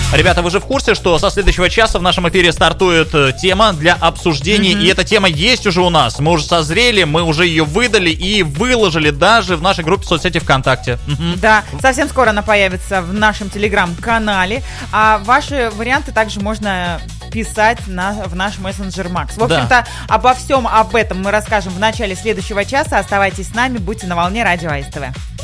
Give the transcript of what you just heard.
Ребята, вы же в курсе, что со следующего часа в нашем эфире стартует тема для обсуждений, и эта тема есть уже у нас. Мы уже созрели, мы уже ее выдали и выложили даже в нашей группе в соцсети ВКонтакте. Да, совсем скоро она появится в нашем телеграм-канале, а ваши варианты также можно писать в наш мессенджер Макс. В общем-то, обо всем об этом мы расскажем в начале следующего часа. Оставайтесь с нами, будьте на волне радио АСТВ.